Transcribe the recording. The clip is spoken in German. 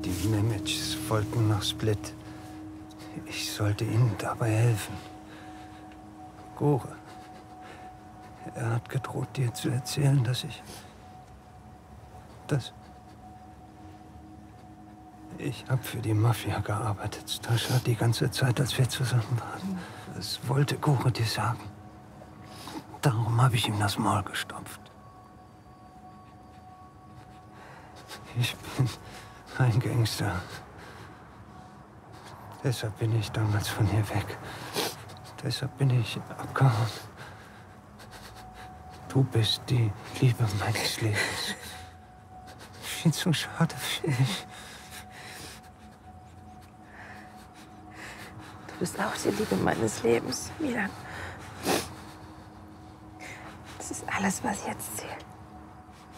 Die Memics folgten nach Split. Ich sollte ihnen dabei helfen. Gore. Er hat gedroht, dir zu erzählen, dass ich habe für die Mafia gearbeitet, Stascha, die ganze Zeit, als wir zusammen waren. Das wollte Gore dir sagen. Darum habe ich ihm das Maul gestopft. Ich bin ein Gangster. Deshalb bin ich damals von hier weg. Deshalb bin ich abgehauen. Du bist die Liebe meines Lebens. Viel zu schade für mich. Du bist auch die Liebe meines Lebens, Milan. Das ist alles, was jetzt zählt.